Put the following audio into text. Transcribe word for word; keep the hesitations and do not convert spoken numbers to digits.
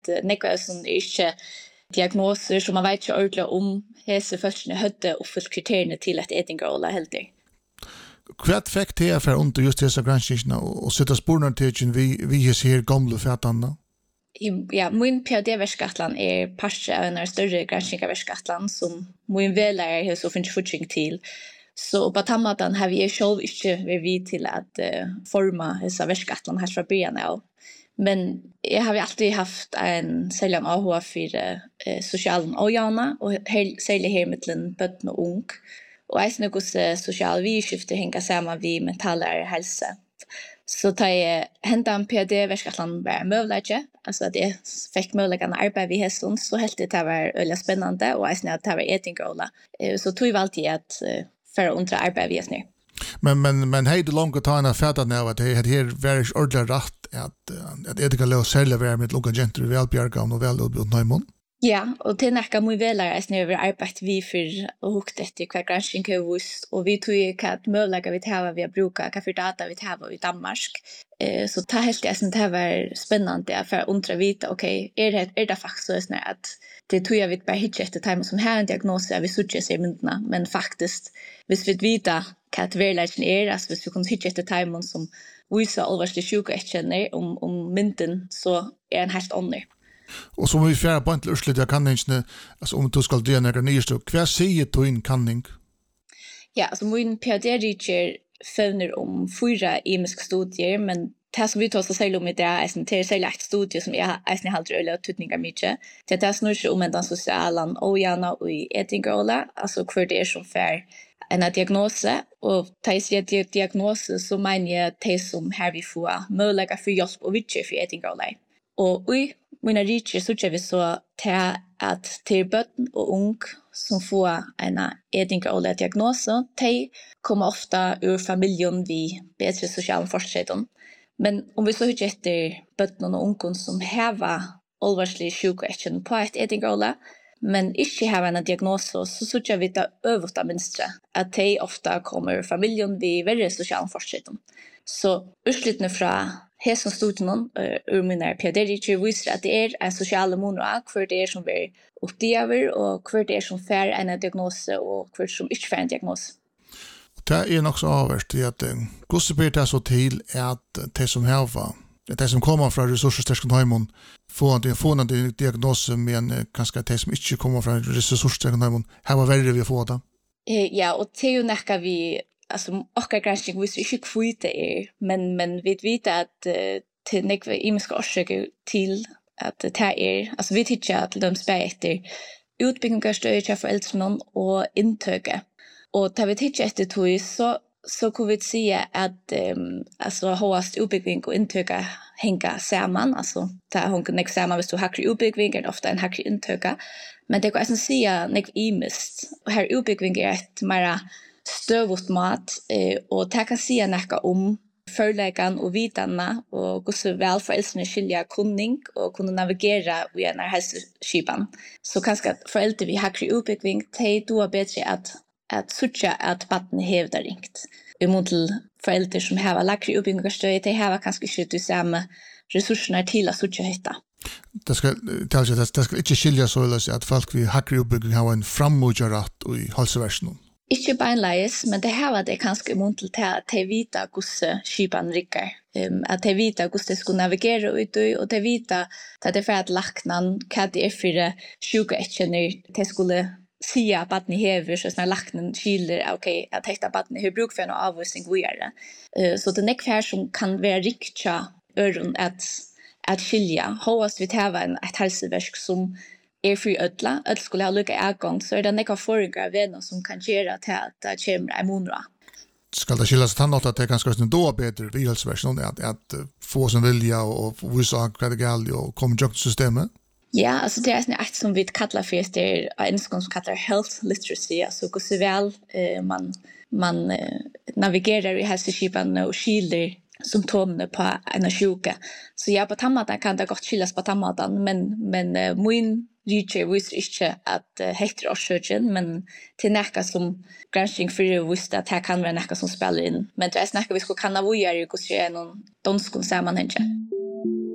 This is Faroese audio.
nekva som er ikke diagnoser, så man vet ikke ordentlig om hese førstene høtte og fullt kriteriene til et etingerola heldig. Hva fikk det for under just disse granskingene og sitte spørsmål til vi, vi er her gamle fætene? Ja, min PhD-verskatlan er parse av en større granskingaverskatlan som min vellærer har så finnes fortring til. Så på tammatan har vi selv ikke vært vid til at uh, forma disse verskatlan her fra byen av. Men jeg har alltid haft en særlig A H for uh, sosialen og jana, og her, særlig her mellom bøtten og ung. Og jeg synes hvordan sosiale vidskifter henger sammen ved mental helse. Så da jeg hentet en PhD-verskatlan var mulig, altså at jeg fikk muligheten å arbeide ved hesten, så helt det var øyelig spennende, og jeg synes at det var etingerola. Uh, så tog jeg alltid at uh, för att undra arbete vi är Men men men hej det långt att ta en färd när att det här very ordentligt rätt att att det kan lösa själva vara med långa gentle väl björgam och väl ut Neumon. Ja, och det näka muy väl är snö över arbete vi för och hukt det kvar granskning hus och vi tog ju kat möjliga vi har vi bruka ka för data vi har i Danmark. Eh så ta helt det sen det var spännande för att undra vita okej är det är det faktiskt så snä att det tror jag vi bara hittar efter time som har en diagnos vi söker sig myndna men faktiskt hvis vi vita kat verkligen är alltså hvis vi kan hitta efter time som visar allvarligt sjuka känner om om mynden så är en helt annan. Och som vi fjärde på en till urslut, jag kan inte, alltså om du ska dra några nyheter, vad säger du in kanning? Ja, alltså min PhD-reacher följer om fyra emiska studier, men det som vi tar så säger om det är en till sig lagt studie som jag är snä helt öle tutningar mycket. Det är snurr om den sociala och gärna och i etingerola, alltså hur det är som för en diagnos och tais jag diagnos så menar jag det som här vi får möjliga för hjälp och vitcher för etingerola. Och oj mina reacher så vi så till att till barn och ung som får en etingerola diagnos, de kommer ofta ur familjen vi bättre social forskning. Men om vi så hur efter barn och ung som har allvarlig sjuka på ett etingerola men inte har en diagnos så så jag vet översta minsta att de ofta kommer ur familjen vi väldigt social forskning. Så urslutne fra hesen studien ur mina PhD-reacher viser at det er en sosiale monoak hver det er som blir oppdager og hver det er som får en diagnose og hver som ikke får en diagnose. Det er nok så avhørst i at hvordan blir det så til at de som har de som kommer fra ressurssterske Neumon får en, får en diagnose men kanskje de som ikke kommer fra ressurssterske Neumon har verre vi får det? Ja, og det er jo nekka vi alltså och granskning visst inte kvite är men men vi vet att uh, till nekva imiska orsöker till att det här är alltså vi tycker att de spär efter utbildningsstöd för föräldrar och intöke och tar vi tycker efter tog så så kan vi säga att um, alltså hårdast utbildning och intöke hänga samman alltså där hon kan examen hvis du har utbildning är ofta en hackig intöke men det går alltså säga nekva imist och här utbildning är ett mera stövot mat eh, och det kan säga näka om förläggan och vidarna och hur så väl föräldrarna skilja kunning och kunna navigera i en hälsoskipan. Så kanske föräldrar vi har utbildning till då bättre att att söka att barnen hävdar ringt. Vi måste föräldrar som har lagt utbildning stöd de har kanske inte samma resurserna till att söka hitta. Det ska tala det det ska inte skilja så att folk vi har utbildning har en frammogerat i hälsoversionen. Ikke beinleis, men det her var det kanskje imot til at de vita hvordan skipan rikker. Um, at de vita hvordan de skulle navigere ut i, og de vita at det er for at laknan, hva det er for sjuka etkjenner, de skulle si at baden hever, så sånn at laknan skiler, ok, at hekta baden har bruk for en avvisning vi gjør. Uh, så det er nekk her som kan være riktig øren at, at skilja. Håvast vi tar en et helseversk som er fri ødla, ødla skulle ha lukket avgang, så er det nekka forringer av venner som kan gjøre til at det kommer en monra. Skal det skilles til at det er ganske då bedre vi helseversjonen at, at få sin vilja og vise hva det galt og komme til systemet? Ja, altså det er et som vi kallar for, det er en som kallar health literacy, altså hvor så vel eh, man, man eh, navigerer i helseskipene og skiler symptomene på en sjuke. Så ja, på tammatan kan det godt skilles på tammatan, men, men uh, min reacher viser ikke at uh, heter årsøkjen, men til nekka som granskning for visste at her kan være nekka som spiller inn. Men det er nekka vi skulle kanna hvor gjøre, hvordan det er noen danskene sammenhengende.